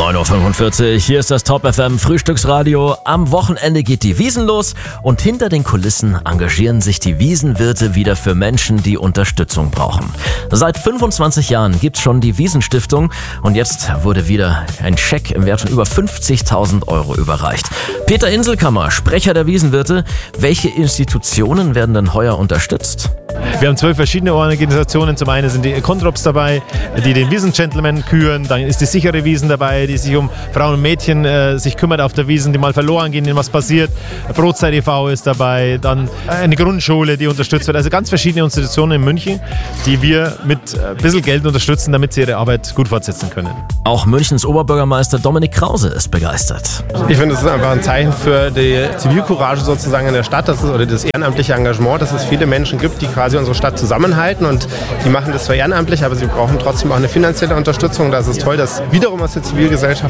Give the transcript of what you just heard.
9.45 Uhr, hier ist das Top FM Frühstücksradio. Am Wochenende geht die Wiesn los und hinter den Kulissen engagieren sich die Wiesnwirte wieder für Menschen, die Unterstützung brauchen. Seit 25 Jahren gibt's schon die Wiesn-Stiftung und jetzt wurde wieder ein Scheck im Wert von über 50.000 Euro überreicht. Peter Inselkammer, Sprecher der Wiesnwirte. Welche Institutionen werden denn heuer unterstützt? Wir haben 12 verschiedene Organisationen. Zum einen sind die Kontrops dabei, die den Wiesn-Gentleman küren. Dann ist die sichere Wiesn dabei, die sich um Frauen und Mädchen sich kümmert auf der Wiesn, die mal verloren gehen, denen was passiert. Brotzeit e.V. ist dabei. Dann eine Grundschule, die unterstützt wird. Also ganz verschiedene Institutionen in München, die wir mit ein bisschen Geld unterstützen, damit sie ihre Arbeit gut fortsetzen können. Auch Münchens Oberbürgermeister Dominik Krause ist begeistert. Ich finde, es ist einfach ein Zeichen für die Zivilcourage sozusagen in der Stadt, oder das ehrenamtliche Engagement, dass es viele Menschen gibt, die quasi unsere Stadt zusammenhalten, und die machen das zwar ehrenamtlich, aber sie brauchen trotzdem auch eine finanzielle Unterstützung. Da ist es toll, dass wiederum aus der Zivilgesellschaft